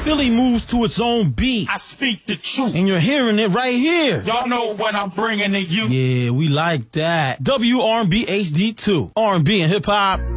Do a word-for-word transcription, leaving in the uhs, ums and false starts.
Philly moves to its own beat. I speak the truth. And you're hearing it right here. Y'all know what I'm bringing to you. Yeah, we like that. W R and B H D two. R and B and hip hop.